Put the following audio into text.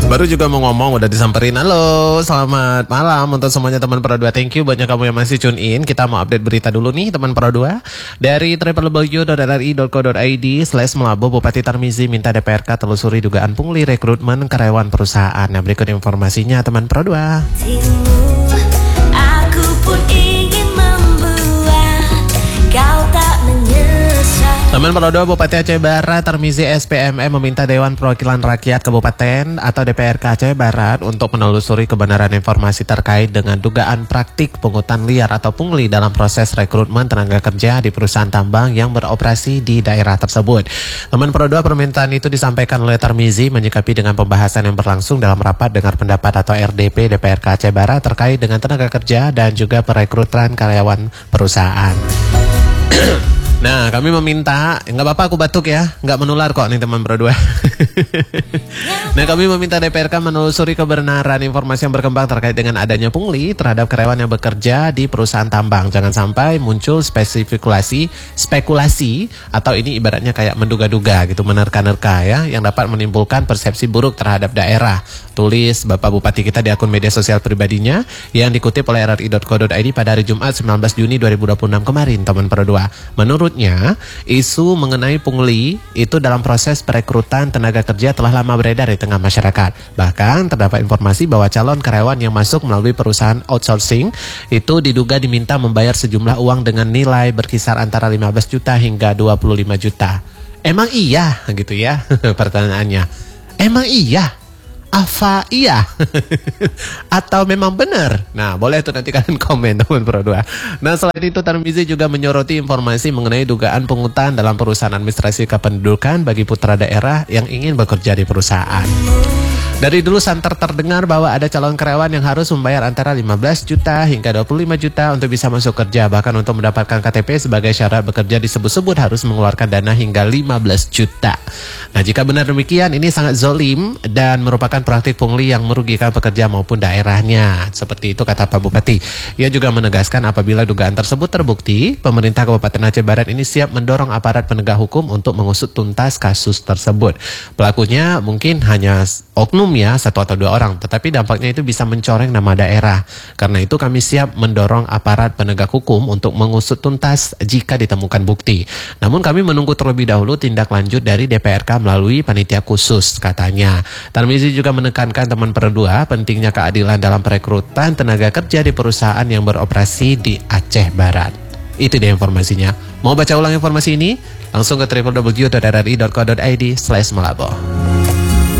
Baru juga mau ngomong udah disamperin. Halo, selamat malam untuk semuanya teman Pro 2. Thank you banyak kamu yang masih tune in. Kita mau update berita dulu nih teman Pro 2. Dari www.rri.co.id/Melabo, Bupati Tarmizi minta DPRK telusuri dugaan pungli rekrutmen karyawan perusahaan. Nah, berikut informasinya teman Pro 2. Aku pun ingin membuat kau tak menyesal. Teman Pro 2, Bupati Aceh Barat Tarmizi SPMM meminta Dewan Perwakilan Rakyat Kabupaten atau DPRK Aceh Barat untuk menelusuri kebenaran informasi terkait dengan dugaan praktik pungutan liar atau pungli dalam proses rekrutmen tenaga kerja di perusahaan tambang yang beroperasi di daerah tersebut. Teman Pro 2, permintaan itu disampaikan oleh Tarmizi menyikapi dengan pembahasan yang berlangsung dalam rapat dengar pendapat atau RDP DPRK Aceh Barat terkait dengan tenaga kerja dan juga perekrutan karyawan perusahaan. Nah, kami meminta, nggak apa-apa aku batuk ya, nggak menular kok nih teman Pro 2. Nah, kami meminta DPRK menelusuri kebenaran informasi yang berkembang terkait dengan adanya pungli terhadap karyawan yang bekerja di perusahaan tambang. Jangan sampai muncul spekulasi atau ini ibaratnya kayak menduga-duga gitu, menerka-nerka ya, yang dapat menimbulkan persepsi buruk terhadap daerah. Tulis Bapak Bupati kita di akun media sosial pribadinya yang dikutip oleh rri.co.id pada hari Jumat 19 Juni 2026 kemarin, teman Pro 2. Menurutnya, isu mengenai pungli itu dalam proses perekrutan tenaga kerja telah lama beredar di tengah masyarakat. Bahkan terdapat informasi bahwa calon karyawan yang masuk melalui perusahaan outsourcing itu diduga diminta membayar sejumlah uang dengan nilai berkisar antara 15 juta hingga 25 juta. Emang iya gitu ya pertanyaannya. Emang iya? Apa iya? Atau memang benar? Nah, boleh tuh nanti kalian komen teman Pro 2. Nah, selain itu Tarmizi juga menyoroti informasi mengenai dugaan pungutan dalam perusahaan administrasi kependudukan bagi putra daerah yang ingin bekerja di perusahaan. Dari dulu santer terdengar bahwa ada calon karyawan yang harus membayar antara 15 juta hingga 25 juta untuk bisa masuk kerja. Bahkan untuk mendapatkan KTP sebagai syarat bekerja disebut-sebut harus mengeluarkan dana hingga 15 juta. Nah, jika benar demikian ini sangat zolim dan merupakan praktik pungli yang merugikan pekerja maupun daerahnya. Seperti itu kata Pak Bupati. Ia juga menegaskan apabila dugaan tersebut terbukti, pemerintah Kabupaten Aceh Barat ini siap mendorong aparat penegak hukum untuk mengusut tuntas kasus tersebut. Pelakunya mungkin hanya oknum ya, 1 atau 2 orang, tetapi dampaknya itu bisa mencoreng nama daerah. Karena itu kami siap mendorong aparat penegak hukum untuk mengusut tuntas jika ditemukan bukti. Namun kami menunggu terlebih dahulu tindak lanjut dari DPRK melalui panitia khusus, katanya. Tarmizi juga menekankan teman Pro 2 pentingnya keadilan dalam perekrutan tenaga kerja di perusahaan yang beroperasi di Aceh Barat. Itu dia informasinya. Mau baca ulang informasi ini? Langsung ke www.rri.co.id/Melabo.